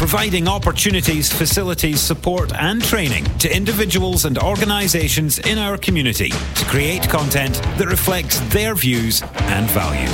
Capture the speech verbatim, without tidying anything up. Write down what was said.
providing opportunities, facilities, support and training to individuals and organisations in our community to create content that reflects their views and values.